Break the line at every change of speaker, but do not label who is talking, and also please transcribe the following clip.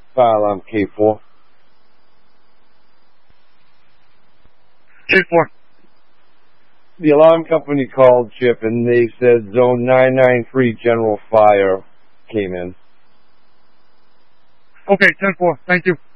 Fire alarm K4.
K4.
The alarm company called, Chip, and they said Zone 993 General Fire came in.
Okay, 10-4. Thank you.